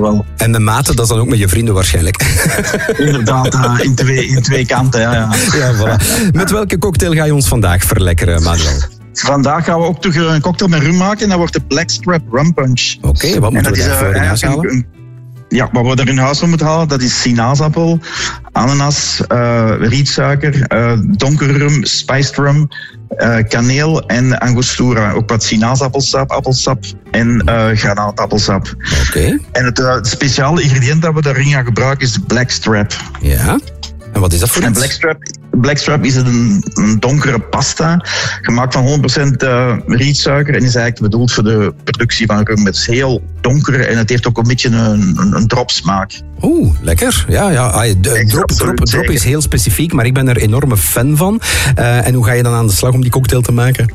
wel. En met maten, dat is dan ook met je vrienden waarschijnlijk. Inderdaad, in twee kanten, ja. Ja, voilà. Met welke cocktail ga je ons vandaag verlekkeren, Manuel? Vandaag gaan we ook toch een cocktail met rum maken. En dat wordt de Blackstrap Rum Punch. Oké, wat moeten we daarvoor in huis halen? Wat we er in huis moeten halen, dat is sinaasappel, ananas, rietsuiker, donkere rum, spiced rum, kaneel en angostura. Ook wat sinaasappelsap, appelsap en granaatappelsap. Oké. En het speciale ingrediënt dat we daarin gaan gebruiken is de Blackstrap. Ja. En wat is dat voor iets? Blackstrap is een donkere pasta, gemaakt van 100% rietsuiker en is eigenlijk bedoeld voor de productie van rum. Het is heel donker en het heeft ook een beetje een dropsmaak. Oeh, lekker. Ja. Drop is heel specifiek, maar ik ben er enorme fan van. En hoe ga je dan aan de slag om die cocktail te maken?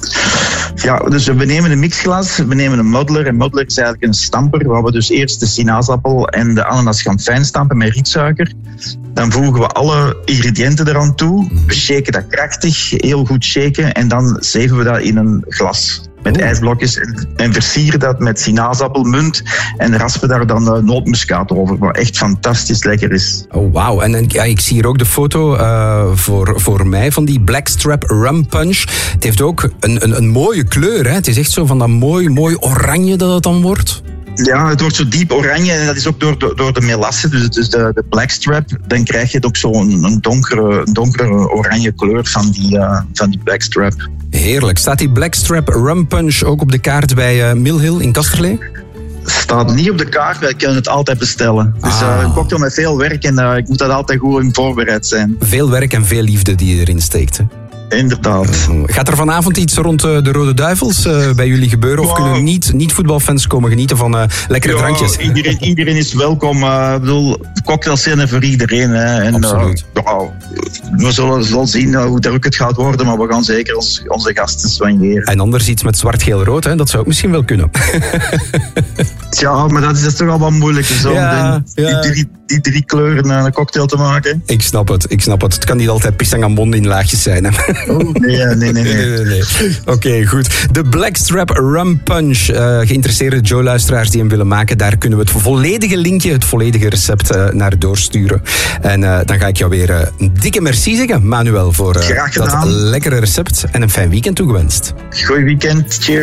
Ja, dus we nemen een mixglas, we nemen een muddler. En muddler is eigenlijk een stamper, waar we dus eerst de sinaasappel en de ananas gaan fijn stampen met rietsuiker. Dan voegen we alle ingrediënten eraan toe. We shaken dat krachtig, heel goed shaken. En dan zeven we dat in een glas met ijsblokjes. En versieren dat met sinaasappelmunt. En raspen daar dan nootmuskaat over, wat echt fantastisch lekker is. Oh, wauw. En ik zie hier ook de foto voor mij van die Blackstrap Rum Punch. Het heeft ook een mooie kleur. Hè? Het is echt zo van dat mooi oranje dat het dan wordt. Ja, het wordt zo diep oranje en dat is ook door de melasse, dus de Blackstrap. Dan krijg je het ook zo'n donkere oranje kleur van die Blackstrap. Heerlijk. Staat die Blackstrap Rum Punch ook op de kaart bij Mill Hill in Kasterlee? Staat niet op de kaart, wij kunnen het altijd bestellen. Dus een cocktail met veel werk en ik moet dat altijd goed in voorbereid zijn. Veel werk en veel liefde die je erin steekt, hè? Inderdaad. Gaat er vanavond iets rond de Rode Duivels bij jullie gebeuren? Of kunnen niet voetbalfans komen genieten van lekkere drankjes? Iedereen is welkom. Ik bedoel, cocktails zijn er voor iedereen. Hè. En, absoluut. We zullen zien hoe druk het gaat worden, maar we gaan zeker onze gasten soigneren. En anders iets met zwart-geel-rood, hè? Dat zou ook misschien wel kunnen. Ja, maar dat is toch al wat moeilijk. Die drie kleuren een cocktail te maken. Ik snap het. Het kan niet altijd pisang aan bond in laagjes zijn. Hè? Oh, nee. Oké, goed. De Blackstrap Rum Punch. Geïnteresseerde Joe-luisteraars die hem willen maken, daar kunnen we het volledige linkje, het volledige recept naar doorsturen. En dan ga ik jou weer een dikke merci zeggen, Manuel, voor dat lekkere recept. En een fijn weekend toegewenst. Goeie weekend. Cheers.